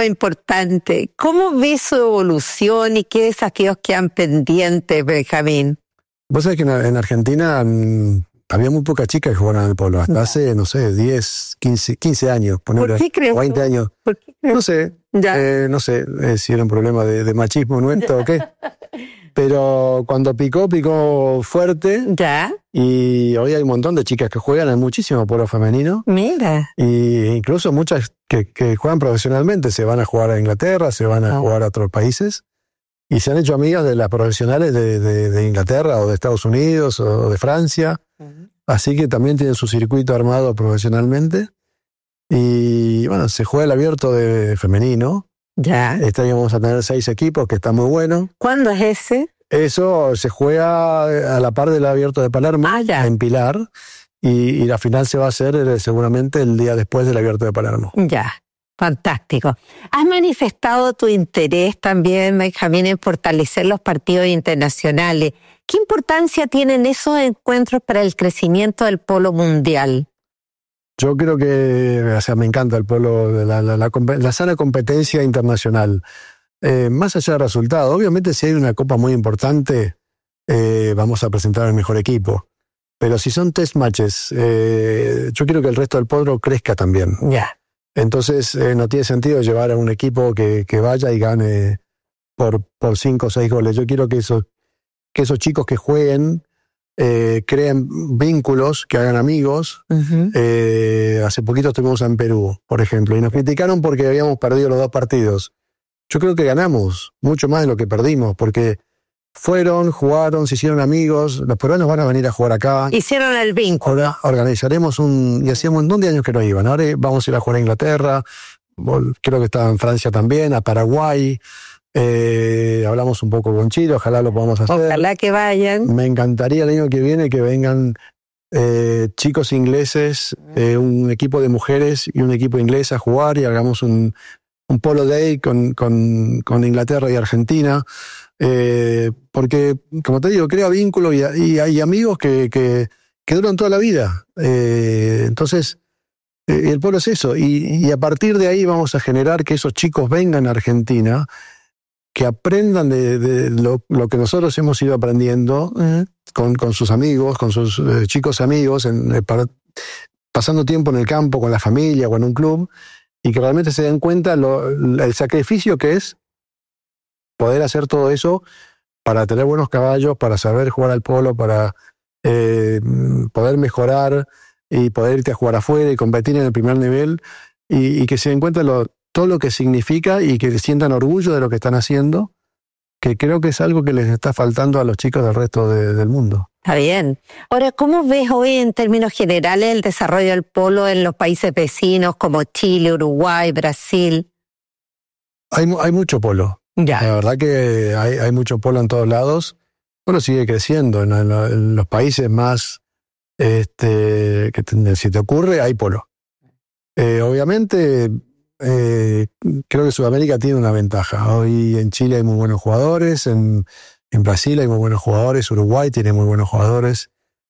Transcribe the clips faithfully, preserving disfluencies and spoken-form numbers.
más importante. ¿Cómo ves su evolución y qué desafíos quedan pendientes, Benjamín? Vos sabés que en, en Argentina mmm, había muy pocas chicas que jugaban al polo, hasta ya. hace, no sé, diez, quince, quince años, ponerle, ¿Por qué crees? o veinte años. ¿Por qué crees? No sé, eh, no sé eh, si era un problema de, de machismo nuestro o qué. Pero cuando picó, picó fuerte. Ya. Y hoy hay un montón de chicas que juegan, hay muchísimo polo femenino. Mira. Y incluso muchas que, que juegan profesionalmente, se van a jugar a Inglaterra, se van a oh. jugar a otros países. Y se han hecho amigas de las profesionales de, de, de Inglaterra o de Estados Unidos o de Francia. Uh-huh. Así que también tienen su circuito armado profesionalmente. Y bueno, se juega el abierto de femenino. Ya. Este año vamos a tener seis equipos, que está muy bueno. ¿Cuándo es ese? Eso se juega a la par del abierto de Palermo, ah, ya. en Pilar. Y, y la final se va a hacer seguramente el día después del abierto de Palermo. Ya. Fantástico. Has manifestado tu interés también, Benjamín, en fortalecer los partidos internacionales. ¿Qué importancia tienen esos encuentros para el crecimiento del polo mundial? Yo creo que, o sea, me encanta el polo, la, la, la, la sana competencia internacional. Eh, más allá del resultado, obviamente si hay una copa muy importante, eh, vamos a presentar el mejor equipo. Pero si son test matches, eh, yo quiero que el resto del polo crezca también. Ya. Yeah. Entonces, eh, no tiene sentido llevar a un equipo que, que vaya y gane por, por cinco o seis goles. Yo quiero que esos, que esos chicos que jueguen eh, creen vínculos, que hagan amigos. Uh-huh. Eh, hace poquito estuvimos en Perú, por ejemplo, y nos criticaron porque habíamos perdido los dos partidos. Yo creo que ganamos mucho más de lo que perdimos, porque fueron, jugaron, se hicieron amigos. Los peruanos van a venir a jugar acá. Hicieron el vínculo. Ahora organizaremos un... Y hacía un montón de años que no iban. Ahora vamos a ir a jugar a Inglaterra. Creo que estaba en Francia también, a Paraguay. Eh, hablamos un poco con Chile, ojalá lo podamos hacer. Ojalá que vayan. Me encantaría el año que viene que vengan eh, chicos ingleses, eh, un equipo de mujeres y un equipo inglés a jugar y hagamos un, un polo day con, con, con Inglaterra y Argentina. Eh, porque, como te digo, crea vínculos y, y hay amigos que, que, que duran toda la vida. Eh, entonces, eh, el polo es eso. Y, y a partir de ahí vamos a generar que esos chicos vengan a Argentina, que aprendan de, de lo, lo que nosotros hemos ido aprendiendo uh-huh. con, con sus amigos, con sus eh, chicos amigos, en, eh, para, pasando tiempo en el campo, con la familia o en un club, y que realmente se den cuenta lo, el sacrificio que es poder hacer todo eso para tener buenos caballos, para saber jugar al polo, para eh, poder mejorar y poder irte a jugar afuera y competir en el primer nivel y, y que se den cuenta lo, todo lo que significa y que sientan orgullo de lo que están haciendo, que creo que es algo que les está faltando a los chicos del resto de, del mundo. Está bien. Ahora, ¿cómo ves hoy en términos generales el desarrollo del polo en los países vecinos como Chile, Uruguay, Brasil? Hay, hay mucho polo. Ya. La verdad que hay, hay mucho polo en todos lados. Bueno, sigue creciendo. En, en, en los países más, este, que te, si te ocurre, hay polo. Eh, obviamente, eh, creo que Sudamérica tiene una ventaja. Hoy en Chile hay muy buenos jugadores, en, en Brasil hay muy buenos jugadores, Uruguay tiene muy buenos jugadores,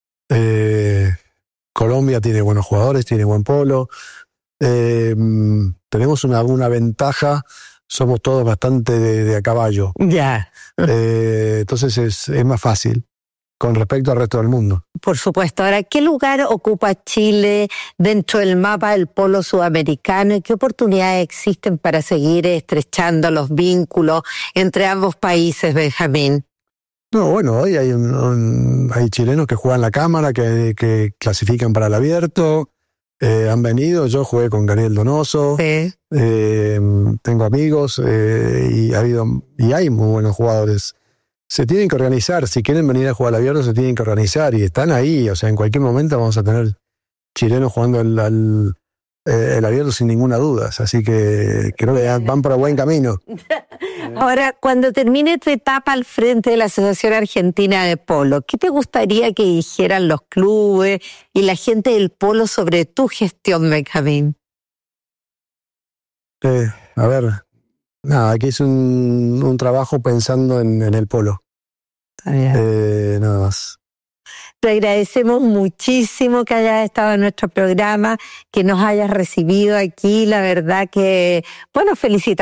eh, Colombia tiene buenos jugadores, tiene buen polo. Eh, tenemos una, una ventaja. Somos todos bastante de, de a caballo. Ya. Eh, entonces es, es más fácil con respecto al resto del mundo. Por supuesto. Ahora, ¿qué lugar ocupa Chile dentro del mapa del polo sudamericano y qué oportunidades existen para seguir estrechando los vínculos entre ambos países, Benjamín? No, bueno, hoy hay, un, un, hay chilenos que juegan la cámara, que, que clasifican para el abierto. Eh, han venido, yo jugué con Gabriel Donoso, sí. eh, tengo amigos eh, y ha habido y hay muy buenos jugadores. Se tienen que organizar, si quieren venir a jugar al abierto se tienen que organizar y están ahí, o sea, en cualquier momento vamos a tener chilenos jugando el, el, el abierto sin ninguna duda, así que creo que van por buen camino. Ahora, cuando termine tu etapa al frente de la Asociación Argentina de Polo, ¿qué te gustaría que dijeran los clubes y la gente del polo sobre tu gestión, Benjamín? Eh, a ver, nada, aquí es un, un trabajo pensando en, en el polo. Está bien. Eh, nada más. Te agradecemos muchísimo que hayas estado en nuestro programa, que nos hayas recibido aquí. La verdad que, bueno, felicitaciones.